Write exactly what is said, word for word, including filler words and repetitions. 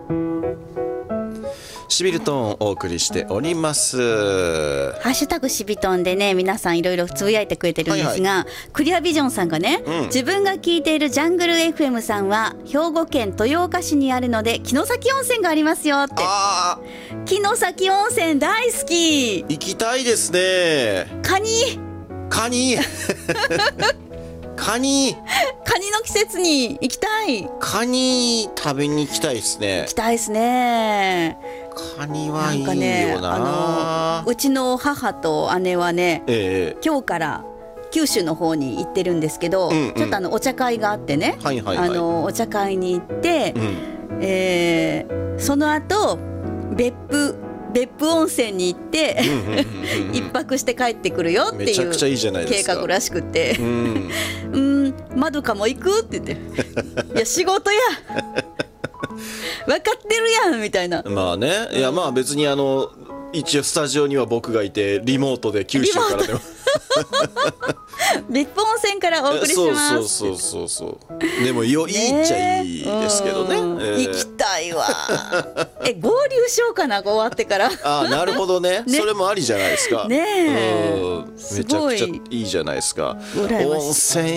シビルトーンをお送りしております。 ハッシュタグシビトンでね、皆さんいろいろつぶやいてくれてるんですが、はいはい、クリアビジョンさんがね、うん、自分が聞いているジャングル エフエム さんは兵庫県豊岡市にあるので城崎温泉がありますよって。 あ城崎温泉大好き。 行きたいですね。 カニカニカニカニの季節に行きたい。 カニ食べに行きたいですね。 行きたいですね。 カニはいいよな。なんかね、 あのうちの母と姉はね、えー、今日から九州の方に行ってるんですけど、うんうん、ちょっとあのお茶会があってね、はいはいはい、あのお茶会に行って、うん、えー、その後別府別府温泉に行って一泊して帰ってくるよっていう計画らしくて、うん、うんまどかも行くって言っていや仕事や分かってるやんみたいな。 まあね、いやまあ別にあの一応スタジオには僕がいてリモートで九州からでも別府温泉からお送りします。 そうそうそうそうでもよいいっちゃいいですけどね、えー、行きたいわえ合流しようかな終わってからああなるほど ね, ねそれもありじゃないですかねえ、 めちゃくちゃいいじゃないですか。 羨ましい。 温泉